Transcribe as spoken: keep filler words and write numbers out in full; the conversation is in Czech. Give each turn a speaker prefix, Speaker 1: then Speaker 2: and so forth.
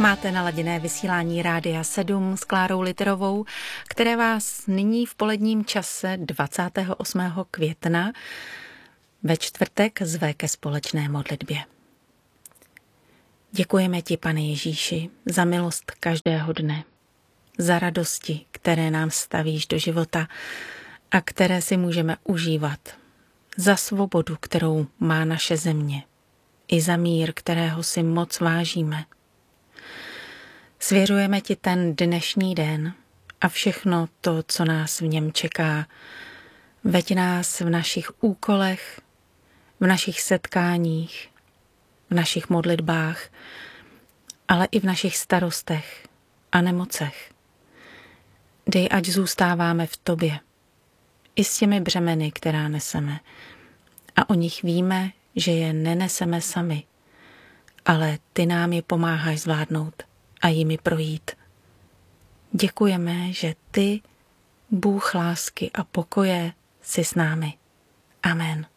Speaker 1: Máte naladěné vysílání Rádia sedm s Klárou Literovou, které vás nyní v poledním čase dvacátého osmého května ve čtvrtek zve ke společné modlitbě. Děkujeme ti, Pane Ježíši, za milost každého dne, za radosti, které nám stavíš do života a které si můžeme užívat, za svobodu, kterou má naše země, i za mír, kterého si moc vážíme. Svěřujeme ti ten dnešní den a všechno to, co nás v něm čeká. Veď nás v našich úkolech, v našich setkáních, v našich modlitbách, ale i v našich starostech a nemocech. Dej, ať zůstáváme v tobě, i s těmi břemeny, která neseme. A o nich víme, že je neneseme sami, ale ty nám je pomáháš zvládnout a jimi projít. Děkujeme, že ty, Bůh lásky a pokoje, jsi s námi. Amen.